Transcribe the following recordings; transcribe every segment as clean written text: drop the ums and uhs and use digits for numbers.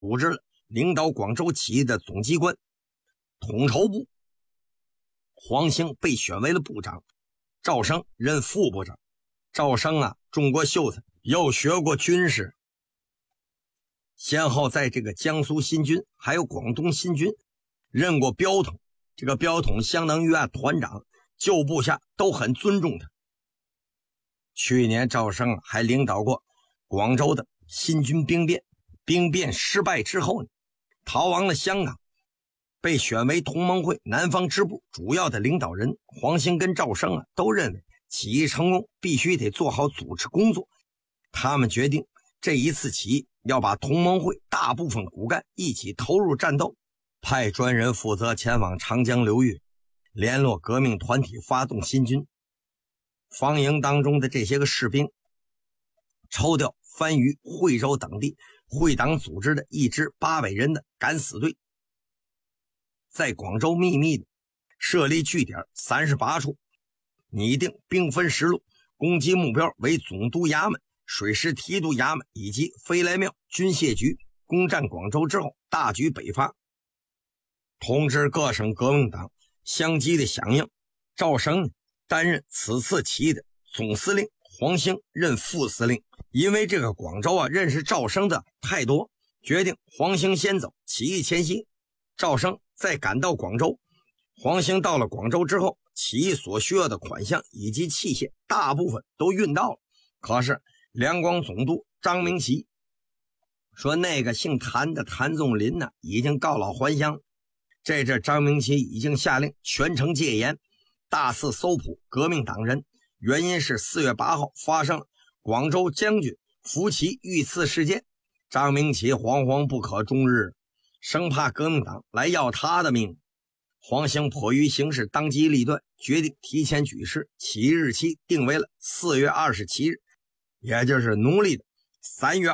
组织了领导广州起义的总机关统筹部。黄兴被选为了部长，赵升任副部长。赵升中过秀才，又学过军事，先后在这个江苏新军还有广东新军任过标统，这个标统相当于团长，旧部下都很尊重他。去年赵升还领导过广州的新军兵变，兵变失败之后逃亡了香港，被选为同盟会南方支部主要的领导人。黄兴跟赵升都认为起义成功必须得做好组织工作，他们决定这一次起义要把同盟会大部分骨干一起投入战斗，派专人负责前往长江流域，联络革命团体发动新军。方营当中的这些个士兵抽调番禺、惠州等地会党组织的一支800人的敢死队，在广州秘密的设立据点38处，拟定兵分10路，攻击目标为总督衙门、水师提督衙门以及飞来庙军械局。攻占广州之后，大举北伐，通知各省革命党相继的响应。赵升担任此次起义的总司令，黄兴任副司令。因为这个广州认识赵升的太多，决定黄兴先走，起义前夕赵升再赶到广州。黄兴到了广州之后，起义所需要的款项以及器械大部分都运到了，可是两广总督张明奇说那个姓谭的谭宗麟已经告老还乡。这阵张明奇已经下令全城戒严，大肆搜捕革命党人。原因是4月8号发生了广州将军福奇遇刺事件。张明奇惶惶不可终日，生怕革命党来要他的命。黄兴迫于形势当机立断，决定提前举事，起义日期定为了4月27日，也就是农历的3月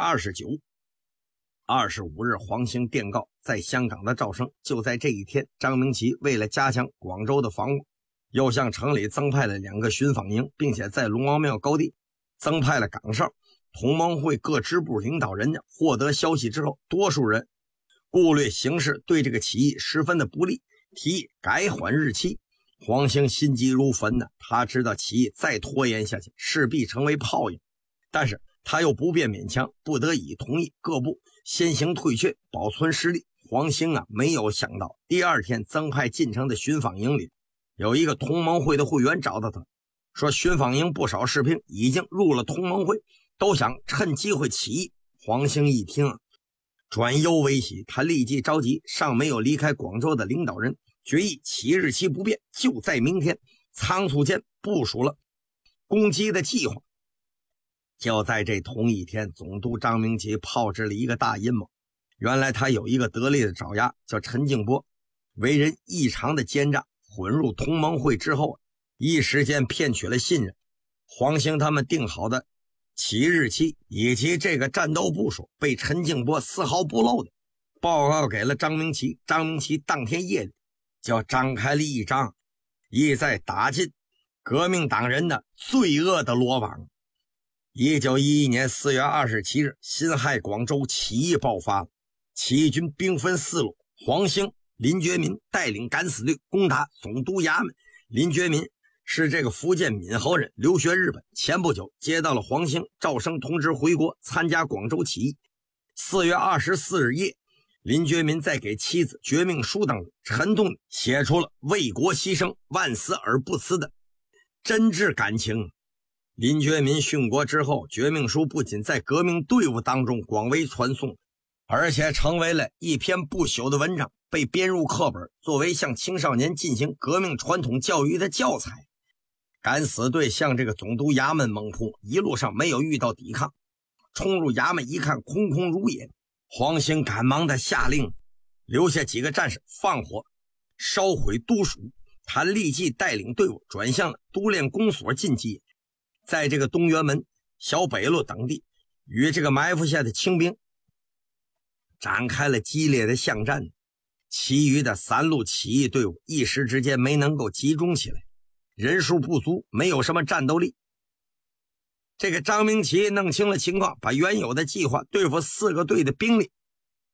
29。25日，黄兴电告在香港的赵升。就在这一天，张明奇为了加强广州的防务，又向城里增派了2个巡防营，并且在龙王庙高地增派了岗哨。同盟会各支部领导人获得消息之后，多数人顾虑形势对这个起义十分的不利，提议改缓日期。黄兴心急如焚他知道起义再拖延下去势必成为泡影，但是他又不便勉强，不得已同意各部先行退却，保存实力。黄兴没有想到，第二天增派进城的巡防营里有一个同盟会的会员找到他，说巡防营不少士兵已经入了同盟会，都想趁机会起义。黄兴一听转忧为喜，他立即召集尚没有离开广州的领导人，决议起义日期不变，就在明天，仓促间部署了攻击的计划。就在这同一天，总督张明奇炮制了一个大阴谋。原来他有一个得力的爪牙叫陈静波，为人异常的奸诈，混入同盟会之后一时间骗取了信任。黄兴他们定好的起义日期以及这个战斗部署被陈静波丝毫不漏的报告给了张明奇。张明奇当天夜里就张开了一张意在打进革命党人的罪恶的罗网。1911年4月27日，辛亥广州起义爆发了。起义军兵分4路，黄兴、林觉民带领敢死队攻打总督衙门。林觉民是这个福建闽侯人，留学日本，前不久接到了黄兴、赵升同志回国参加广州起义。4月24日夜，林觉民在给妻子绝命书当中沉痛写出了为国牺牲、万死而不辞的真挚感情。林觉民殉国之后，绝命书不仅在革命队伍当中广为传颂，而且成为了一篇不朽的文章，被编入课本，作为向青少年进行革命传统教育的教材。敢死队向这个总督衙门猛扑，一路上没有遇到抵抗，冲入衙门一看，空空如也。黄兴赶忙的下令留下几个战士放火烧毁都署，他立即带领队伍转向了都练公所进击，在这个东园门、小北路等地与这个埋伏下的清兵展开了激烈的巷战。其余的3路起义队伍一时之间没能够集中起来，人数不足，没有什么战斗力。这个张明奇弄清了情况，把原有的计划对付4个队的兵力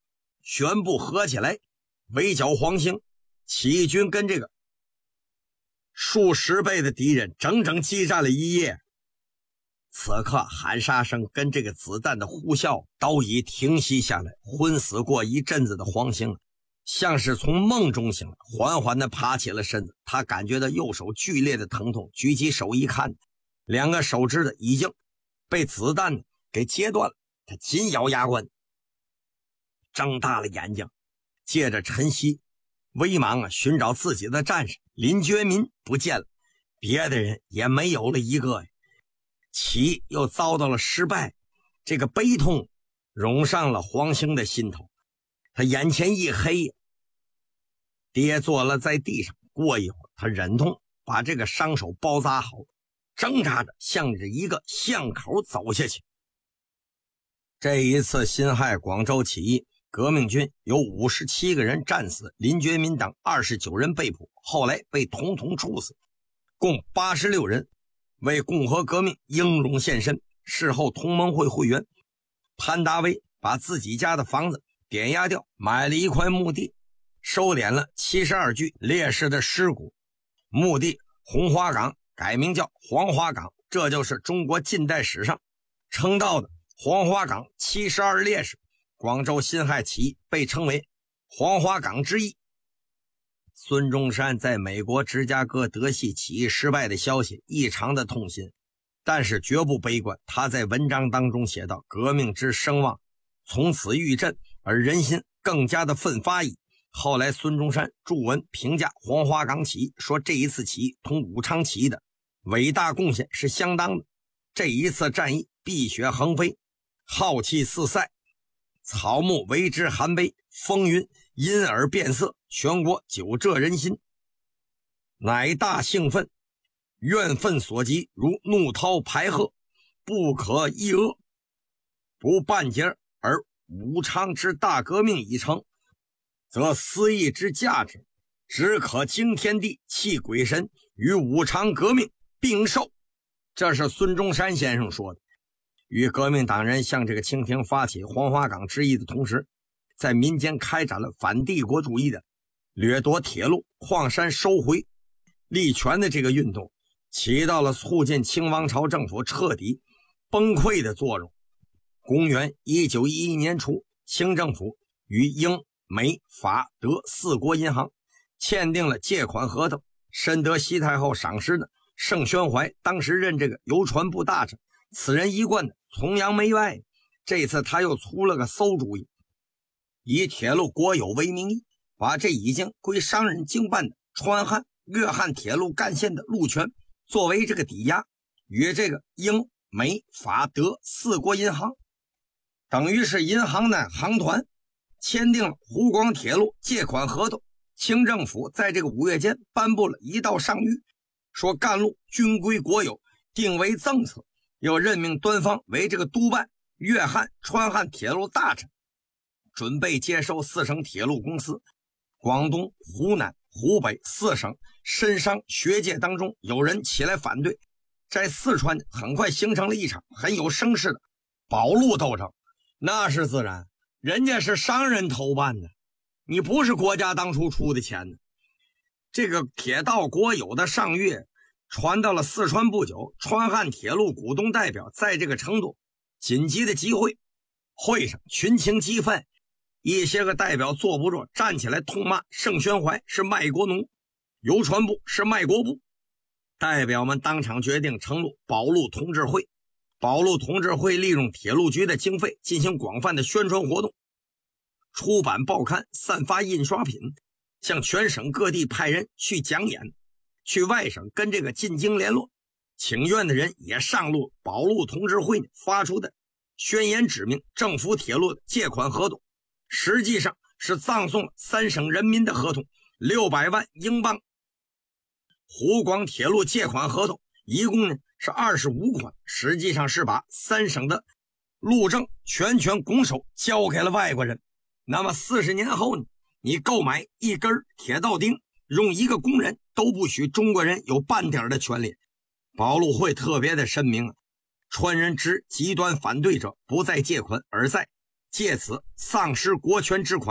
宣布合起来围剿黄兴。起义军跟这个数十倍的敌人整整激战了一夜。此刻喊杀声跟这个子弹的呼啸都已停息下来，昏死过一阵子的黄兴像是从梦中醒来，缓缓地爬起了身子。他感觉到右手剧烈的疼痛，举起手一看，两个手指头已经被子弹给截断了。他紧咬牙关，睁大了眼睛，借着晨曦微茫寻找自己的战士林觉民不见了，别的人也没有了一个。起义又遭到了失败，这个悲痛涌上了黄兴的心头，他眼前一黑，跌坐了在地上。过一会儿，他忍痛把这个伤手包扎好，挣扎着向着一个巷口走下去。这一次辛亥广州起义，革命军有57个人战死，林觉民等29人被捕，后来被统统处死，共86人为共和革命英勇献身。事后同盟会会员潘达威把自己家的房子点押掉，买了一块墓地，收敛了72具烈士的尸骨。墓地红花岗改名叫黄花岗，这就是中国近代史上称道的黄花岗72烈士。广州辛亥起义被称为黄花岗之役。孙中山在美国芝加哥德系起义失败的消息异常的痛心，但是绝不悲观。他在文章当中写道，革命之声望从此愈振，而人心更加的奋发矣。后来孙中山著文评价黄花岗起义，说这一次起义同武昌起义的伟大贡献是相当的。这一次战役碧血横飞，浩气四塞，草木为之含悲，风云因而变色，全国久仄人心，乃大兴奋，怨愤所及，如怒涛排河，不可抑遏。不半截而武昌之大革命已成，则私义之价值只可惊天地，泣鬼神，与武昌革命并受。这是孙中山先生说的。与革命党人向这个清廷发起黄花岗之役的同时，在民间开展了反帝国主义的掠夺铁路、矿山、收回利权的这个运动，起到了促进清王朝政府彻底崩溃的作用。公元1911年初，清政府与英、美、法、德4国银行签订了借款合同，深得西太后赏识的盛宣怀当时任这个邮传部大臣，此人一贯的崇洋媚外，这次他又出了个馊主意，以铁路国有为名义，把这已经归商人经办的川汉、粤汉铁路干线的路权作为这个抵押，与这个英、美、法、德4国银行，等于是银行呢行团签订了湖广铁路借款合同。清政府在这个5月间颁布了一道上谕，说干路均归国有，定为政策，又任命端方为这个督办粤汉、川汉铁路大臣，准备接收4省铁路公司。广东、湖南、湖北4省绅商学界当中有人起来反对，在四川很快形成了一场很有声势的保路斗争。那是自然，人家是商人投办的，你不是国家当初出的钱的。这个铁道国有的上谕传到了四川不久，川汉铁路股东代表在这个成都紧急的集会，会上群情激愤，一些个代表坐不住，站起来痛骂盛宣怀是卖国奴，邮传部是卖国部。代表们当场决定成立保路同志会。保路同志会利用铁路局的经费进行广泛的宣传活动，出版报刊，散发印刷品，向全省各地派人去讲演，去外省跟这个进京联络。请愿的人也上路保路同志会发出的宣言，指明政府铁路的借款合同实际上是葬送了3省人民的合同600万英镑。湖广铁路借款合同一共呢是25款，实际上是把3省的路政全权拱手交给了外国人。那么40年后呢，你购买一根铁道钉，用一个工人都不许中国人有半点的权利。保路会特别的声明，川人之极端反对者不再借款，而在借此丧失国权之款。